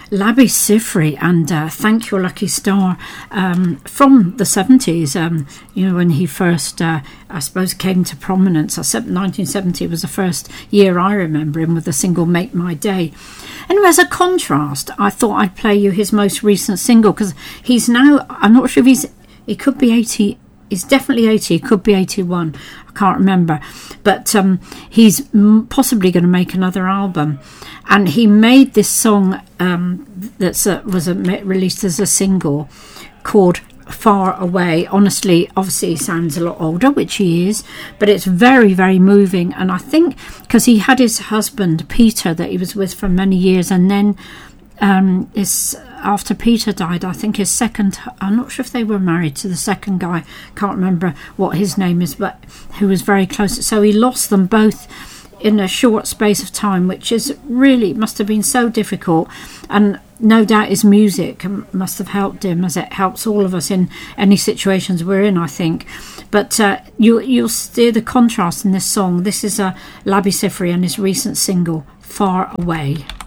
Labi Siffre and Thank Your Lucky Star from the 70s, when he first, I suppose, came to prominence. 1970 was the first year I remember him with the single Make My Day. Anyway, as a contrast, I thought I'd play you his most recent single, because he's now, I'm not sure if he could be 80, he's definitely 80, he could be 81, I can't remember, but he's possibly going to make another album. And he made this song that was released as a single called Far Away. Honestly, obviously he sounds a lot older, which he is, but it's very, very moving. And I think because he had his husband Peter that he was with for many years, and then after Peter died, I think his second, I'm not sure if they were married to the second guy, can't remember what his name is, but who was very close. So he lost them both in a short space of time, which is really, must have been so difficult. And no doubt his music must have helped him, as it helps all of us in any situations we're in, I think. But you'll see the contrast in this song. This is Labi Siffre and his recent single, Far Away.